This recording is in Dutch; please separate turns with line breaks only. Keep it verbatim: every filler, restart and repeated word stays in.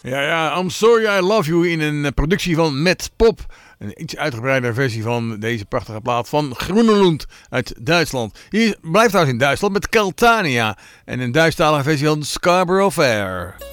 Ja, ja, I'm Sorry I Love You in een productie van Met Pop. Een iets uitgebreide versie van deze prachtige plaat van Groenelund uit Duitsland. Hier blijft trouwens in Duitsland met Keltania en een Duitsstalige versie van Scarborough Fair.